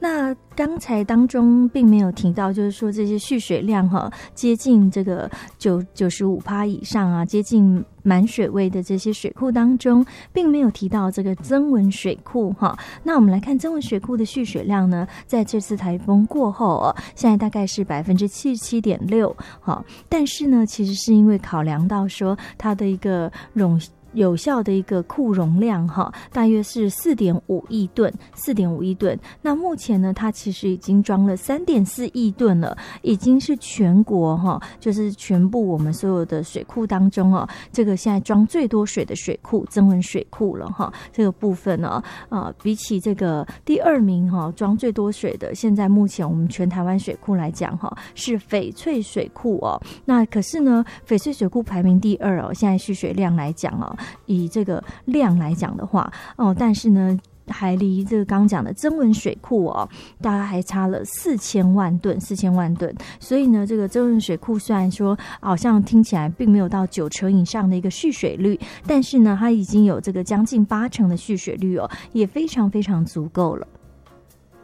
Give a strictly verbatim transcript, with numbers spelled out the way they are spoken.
那刚才当中并没有提到，就是说这些蓄水量哈接近这个九九十五趴以上啊，接近满水位的这些水库当中，并没有提到这个曾文水库哈。那我们来看曾文水库的蓄水量呢，在这次台风过后哦，现在大概是百分之七十七点六哈。但是呢，其实是因为考量到说它的一个容有效的一个库容量哈，大约是四点五亿吨，四点五亿吨。那目前呢，它其实已经装了三点四亿吨了，已经是全国哈，就是全部我们所有的水库当中哦，这个现在装最多水的水库曾文水库了哈。这个部分呢，啊，比起这个第二名哈，装最多水的，现在目前我们全台湾水库来讲哈，是翡翠水库哦。那可是呢，翡翠水库排名第二哦，现在蓄水量来讲哦。以这个量来讲的话哦，但是呢还离这个刚刚讲的曾文水库哦，大概还差了四千万吨，四千万吨。所以呢，这个曾文水库虽然说好像听起来并没有到九成以上的一个蓄水率，但是呢，它已经有这个将近八成的蓄水率哦，也非常非常足够了。